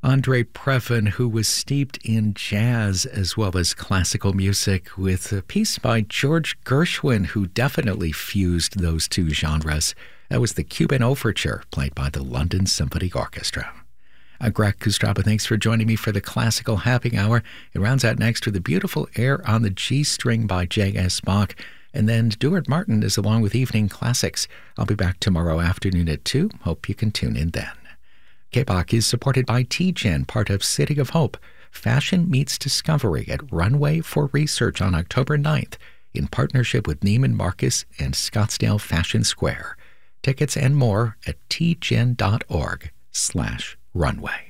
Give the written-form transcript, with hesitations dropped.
Andre Previn, who was steeped in jazz as well as classical music, with a piece by George Gershwin, who definitely fused those two genres. That was the Cuban Overture, played by the London Symphony Orchestra. Greg Kustraba, thanks for joining me for the Classical Happy Hour. It rounds out next with the beautiful Air on the G String by J.S. Bach. And then Stuart Martin is along with Evening Classics. I'll be back tomorrow afternoon at 2. Hope you can tune in then. KBAQ is supported by TGen, part of City of Hope. Fashion meets discovery at Runway for Research on October 9th in partnership with Neiman Marcus and Scottsdale Fashion Square. Tickets and more at tgen.org/runway.